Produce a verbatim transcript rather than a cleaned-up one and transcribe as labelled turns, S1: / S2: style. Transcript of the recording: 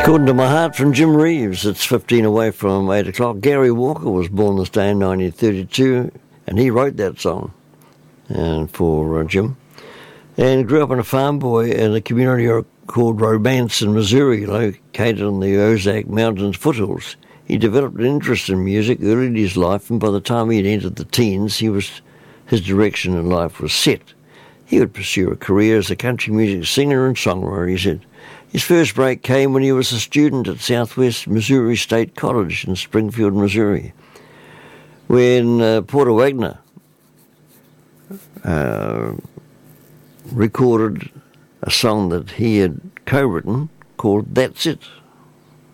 S1: According to My Heart from Jim Reeves, it's fifteen away from eight o'clock. Gary Walker was born this day in nineteen thirty-two, and he wrote that song and for uh, Jim. And grew up in a farm boy in a community called Romance in Missouri, located on the Ozark Mountains foothills. He developed an interest in music early in his life, and by the time he had entered the teens, he was his direction in life was set. He would pursue a career as a country music singer and songwriter, he said. His first break came when he was a student at Southwest Missouri State College in Springfield, Missouri, when uh, Porter Wagner uh, recorded a song that he had co-written called That's It.